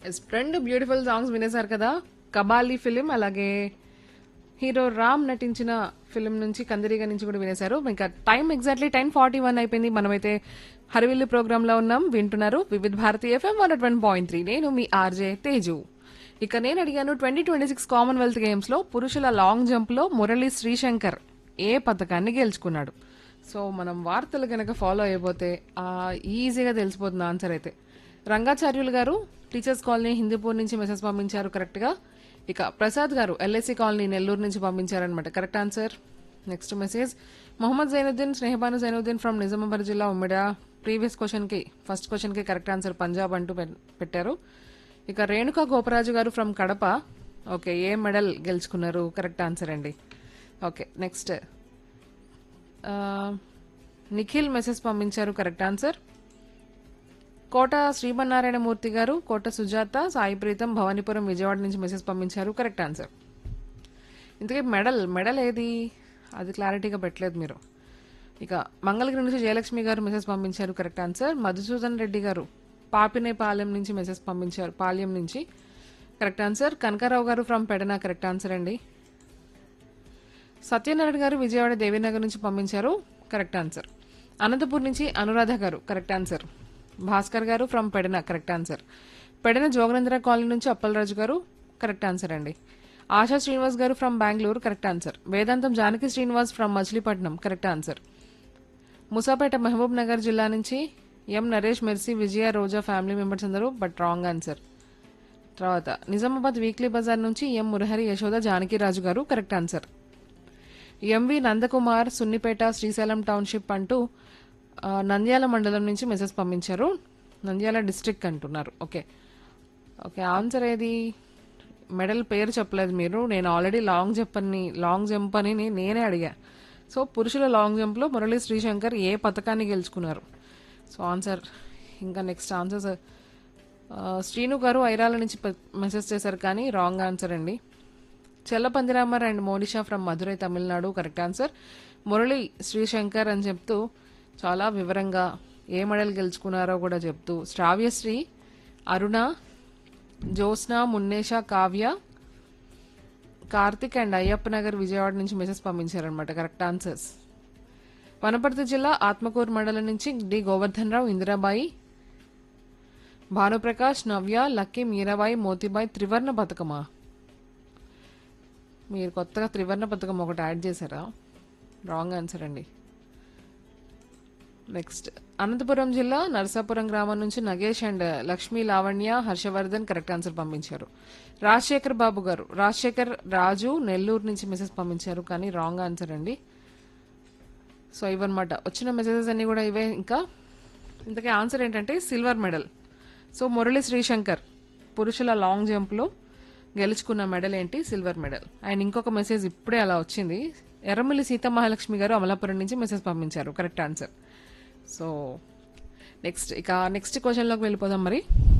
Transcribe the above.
రెండు beautiful songs వినేశారు కదా. Kabali film అలాగే హీరో రామ్ నటించిన ఫిలిం నుంచి కందిరీగ నుంచి కూడా వినేశారు. ఇంకా టైం ఎగ్జాక్ట్లీ 10:41 అయిపోయింది. మనమైతే హరివిల్లు ప్రోగ్రామ్ లో ఉన్నాం. వింటున్నారు వివిధ్ భారతి ఎఫ్ఎం 101.3. నేను మీ ఆర్జే తేజు. ఇక నేను అడిగాను 2026 కామన్వెల్త్ గేమ్స్ లో పురుషుల లాంగ్ జంప్ లో మురళీ శ్రీశంకర్ ఏ పథకాన్ని గెలుచుకున్నాడు. సో మనం వార్తలు గనక ఫాలో అయిపోతే ఈజీగా తెలిసిపోతుంది ఆన్సర్ అయితే. రంగాచార్యులు గారు టీచర్స్ కాలనీ హిందూపూర్ నుంచి మెసేజ్ పంపించారు కరెక్ట్ గా. ఇక ప్రసాద్ గారు ఎల్ఐసి కాలనీ నెల్లూరు నుంచి పంపించారనమాట correct answer. Next message Mohammed Zainuddin Sneha Banu Zainuddin from Nizamabad జిల్లా ఉమ్మిడా. ప్రీవియస్ క్వశ్చన్ కి ఫస్ట్ క్వశ్చన్ కి కరెక్ట్ ఆన్సర్ పంజాబ్ అంటూ పెట్టారు. ఇక రేణుకా గోపరాజు గారు from Kadapa. Okay, A medal గెలుచుకున్నారు కరెక్ట్ ఆన్సర్ అండి. ఓకే నెక్స్ట్ నిఖిల్ మెసేజ్ పంపించారు కరెక్ట్ ఆన్సర్. కోట శ్రీమన్నారాయణమూర్తి గారు, కోట సుజాత, సాయి ప్రీతం భవానీపురం విజయవాడ నుంచి మెసేజ్ పంపించారు కరెక్ట్ ఆన్సర్. ఇంతకీ మెడల్ ఏది అది క్లారిటీగా పెట్టలేదు మీరు. ఇక మంగళగిరి నుంచి జయలక్ష్మి గారు మెసేజ్ పంపించారు కరెక్ట్ ఆన్సర్. మధుసూదన్ రెడ్డి గారు పాపినేపాలెం నుంచి మెసేజ్ పంపించారు, పాల్యం నుంచి కరెక్ట్ ఆన్సర్. కనకారావు గారు ఫ్రమ్ పెడన కరెక్ట్ ఆన్సర్ అండి. సత్యనారాయణ గారు విజయవాడ దేవీనగర్ నుంచి పంపించారు కరెక్ట్ ఆన్సర్. అనంతపూర్ నుంచి అనురాధ గారు కరెక్ట్ ఆన్సర్. భాస్కర్ గారు from Pedana correct answer. Pedana Joganendra colony నుంచి అప్పలరాజు గారు కరెక్ట్ ఆన్సర్ అండి. ఆశా శ్రీనివాస్ గారు from Bengaluru correct answer. Vedantam Janaki Srinivas from Machilipatnam correct answer. Moosapet Mahabub Nagar జిల్లా నుంచి ఎం నరేష్ మెర్సీ విజయ రోజా ఫ్యామిలీ మెంబర్స్ అందరూ బట్ రాంగ్ ఆన్సర్. తర్వాత నిజామాబాద్ వీక్లీ బజార్ నుంచి ఎం మురహరి యశోద జానకిరాజు గారు correct answer. MV Nandakumar Sunnipeta Srisailam township అంటూ నంద్యాల మండలం నుంచి మెసేజ్ పంపించారు. నంద్యాల డిస్ట్రిక్ట్ అంటున్నారు. ఓకే ఓకే ఆన్సర్ ఏది మెడల్ పేరు చెప్పలేదు మీరు. నేను ఆల్రెడీ లాంగ్ జంప్ అని నేనే అడిగా. సో పురుషుల లాంగ్ జంప్ లో మురళీ శ్రీశంకర్ ఏ పథకాన్ని గెలుచుకున్నారు. సో ఆన్సర్ ఇంకా నెక్స్ట్ ఆన్సర్స్ శ్రీను గారు ఐరాల నుంచి మెసేజ్ చేశారు కానీ రాంగ్ ఆన్సర్ అండి. చెల్లపందిరామర్ and Monisha from Madurai Tamil Nadu correct answer. Murali Sreeshankar అని చెప్తూ చాలా వివరంగా ఏ మెడల్ గెలుచుకున్నారో కూడా చెప్తూ శ్రావ్యశ్రీ, అరుణ, జ్యోత్స్న, మున్నేష, కావ్య, కార్తిక్ అండ్ అయ్యప్ప నగర్ విజయవాడ నుంచి మెసేజ్ పంపించారనమాట కరెక్ట్ ఆన్సర్స్. వనపర్తి జిల్లా ఆత్మకూరు మండలం నుంచి డి గోవర్ధన్ రావు, ఇందిరాబాయి, భానుప్రకాష్, నవ్య, లక్కీ, మీరాబాయి, మోతీబాయి. త్రివర్ణ పథకమా? మీరు కొత్తగా త్రివర్ణ పథకం ఒకటి యాడ్ చేశారా? రాంగ్ ఆన్సర్ అండి. నెక్స్ట్ అనంతపురం జిల్లా నరసాపురం గ్రామం నుంచి Nagesh and Lakshmi, Lavanya, Harshavardhan correct answer పంపించారు. రాజశేఖర్ బాబు గారు, రాజశేఖర్ రాజు నెల్లూరు నుంచి మెసేజ్ పంపించారు కానీ రాంగ్ ఆన్సర్ అండి. సో ఇవన్నమాట వచ్చిన మెసేజెస్ అన్ని కూడా ఇవే. ఇంకా ఇంతకీ ఆన్సర్ ఏంటంటే silver medal. So Murali Sreeshankar పురుషుల లాంగ్ జంప్ లో గెలుచుకున్న మెడల్ ఏంటి? Silver medal. అండ్ ఇంకొక మెసేజ్ ఇప్పుడే అలా వచ్చింది. ఎర్రమల్లి సీతమహాలక్ష్మి గారు అమలాపురం నుంచి మెసేజ్ పంపించారు కరెక్ట్ ఆన్సర్. సో నెక్స్ట్ క్వశ్చన్లోకి వెళ్ళిపోదాం మరి.